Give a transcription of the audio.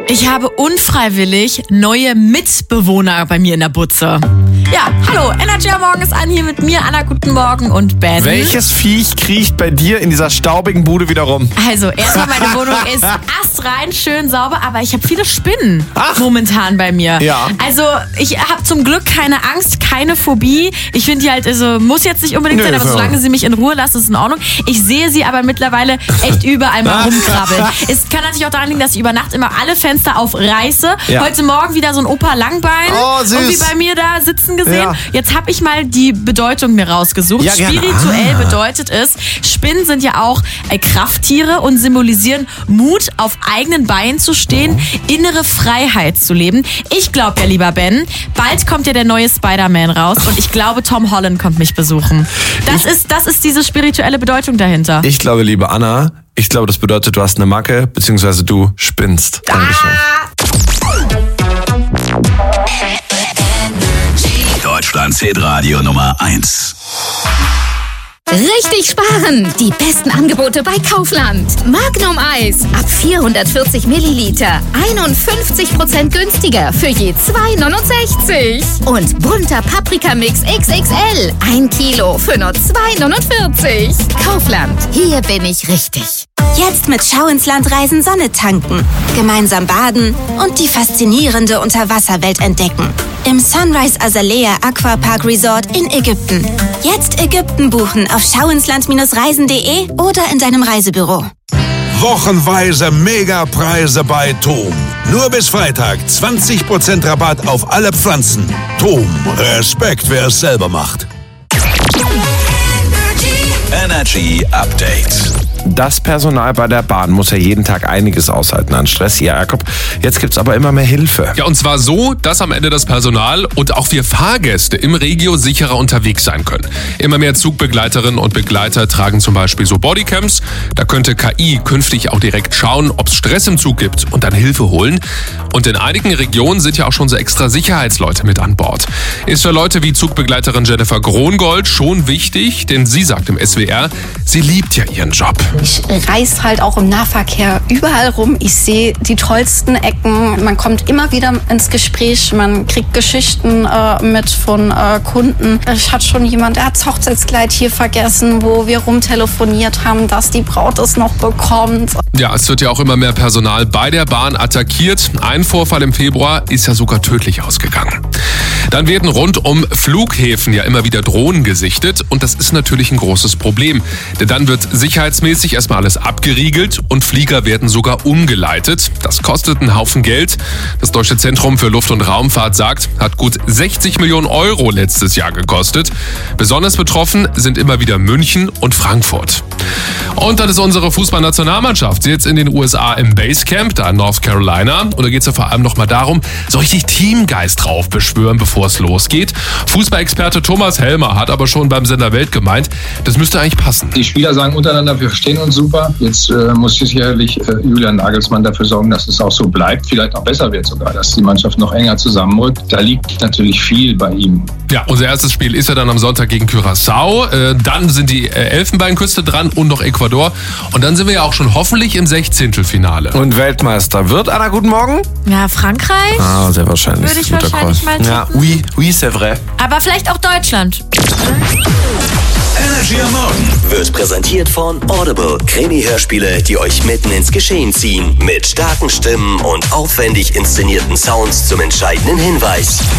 Ich habe unfreiwillig neue Mitbewohner bei mir in der Butze. Ja, hallo, Energy am Morgen ist an, hier mit mir, Anna, guten Morgen und Ben. Welches Viech kriecht bei dir in dieser staubigen Bude wieder rum? Also, erstmal, meine Wohnung ist astrein, schön sauber, aber ich habe viele Spinnen momentan bei mir. Ja. Also, ich habe zum Glück keine Angst, keine Phobie. Ich finde die halt, also muss jetzt nicht unbedingt sein, aber solange sie mich in Ruhe lassen, ist in Ordnung. Ich sehe sie aber mittlerweile echt überall mal rumkrabbeln. Es kann natürlich auch daran liegen, dass ich über Nacht immer alle Fenster aufreiße. Ja. Heute Morgen wieder so ein Opa Langbein irgendwie bei mir da sitzen gesehen. Ja. Jetzt habe ich mal die Bedeutung mir rausgesucht. Ja, spirituell bedeutet es, Spinnen sind ja auch Krafttiere und symbolisieren Mut, auf eigenen Beinen zu stehen, innere Freiheit zu leben. Ich glaube ja, lieber Ben, bald kommt ja der neue Spider-Man raus und ich glaube, Tom Holland kommt mich besuchen. Das ist diese spirituelle Bedeutung dahinter. Ich glaube, liebe Anna, das bedeutet, du hast eine Macke, beziehungsweise du spinnst. Dankeschön. Deutschlands Hitradio Nummer 1. Richtig sparen! Die besten Angebote bei Kaufland. Magnum Eis ab 440 Milliliter. 51% günstiger für je 2,69. Und bunter Paprikamix XXL. 1 Kilo für nur 2,49. Kaufland. Hier bin ich richtig. Jetzt mit Schau ins Land reisen, Sonne tanken, gemeinsam baden und die faszinierende Unterwasserwelt entdecken. Im Sunrise Azalea Aquapark Resort in Ägypten. Jetzt Ägypten buchen auf schauinsland-reisen.de oder in deinem Reisebüro. Wochenweise Megapreise bei TOM. Nur bis Freitag 20% Rabatt auf alle Pflanzen. TOM, Respekt, wer es selber macht. Energy Update. Das Personal bei der Bahn muss ja jeden Tag einiges aushalten an Stress. Ja, Jakob, jetzt gibt's aber immer mehr Hilfe. Ja, und zwar so, dass am Ende das Personal und auch wir Fahrgäste im Regio sicherer unterwegs sein können. Immer mehr Zugbegleiterinnen und Begleiter tragen zum Beispiel so Bodycams. Da könnte KI künftig auch direkt schauen, ob es Stress im Zug gibt und dann Hilfe holen. Und in einigen Regionen sind ja auch schon so extra Sicherheitsleute mit an Bord. Ist für Leute wie Zugbegleiterin Jennifer Grongold schon wichtig, denn sie sagt im SWR, sie liebt ja ihren Job. Ich reise halt auch im Nahverkehr überall rum. Ich sehe die tollsten Ecken. Man kommt immer wieder ins Gespräch. Man kriegt Geschichten mit von Kunden. Ich hatte schon jemand, der hat das Hochzeitskleid hier vergessen, wo wir rumtelefoniert haben, dass die Braut es noch bekommt. Ja, es wird ja auch immer mehr Personal bei der Bahn attackiert. Ein Vorfall im Februar ist ja sogar tödlich ausgegangen. Dann werden rund um Flughäfen ja immer wieder Drohnen gesichtet und das ist natürlich ein großes Problem. Denn dann wird sicherheitsmäßig erstmal alles abgeriegelt und Flieger werden sogar umgeleitet. Das kostet einen Haufen Geld. Das Deutsche Zentrum für Luft- und Raumfahrt sagt, hat gut 60 Millionen Euro letztes Jahr gekostet. Besonders betroffen sind immer wieder München und Frankfurt. Und dann ist unsere Fußballnationalmannschaft jetzt in den USA im Basecamp, da in North Carolina. Und da geht es ja vor allem nochmal darum, so richtig Teamgeist drauf beschwören, bevor es losgeht. Fußballexperte Thomas Helmer hat aber schon beim Sender Welt gemeint, das müsste eigentlich passen. Die Spieler sagen untereinander, wir verstehen uns super. Jetzt muss sicherlich Julian Nagelsmann dafür sorgen, dass es auch so bleibt. Vielleicht noch besser wird sogar, dass die Mannschaft noch enger zusammenrückt. Da liegt natürlich viel bei ihm. Ja, unser erstes Spiel ist ja dann am Sonntag gegen Curaçao. Dann sind die Elfenbeinküste dran und noch Ecuador. Und dann sind wir ja auch schon hoffentlich im 16. Und Weltmeister wird, Anna, guten Morgen? Ja, Frankreich. Ah, sehr wahrscheinlich. Würde ich wahrscheinlich mal tippen. Ja, oui, c'est vrai. Aber vielleicht auch Deutschland. Energy am Morgen wird präsentiert von Audible. Krimi-Hörspiele, die euch mitten ins Geschehen ziehen. Mit starken Stimmen und aufwendig inszenierten Sounds zum entscheidenden Hinweis.